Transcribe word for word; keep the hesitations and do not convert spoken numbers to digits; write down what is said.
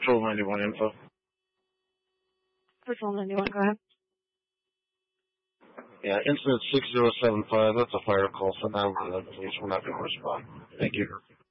Patrol ninety-one info. Patrol ninety-one, go ahead. Yeah, incident six zero seven five, that's a fire call, so now we're the police, we're not going to respond. Thank you.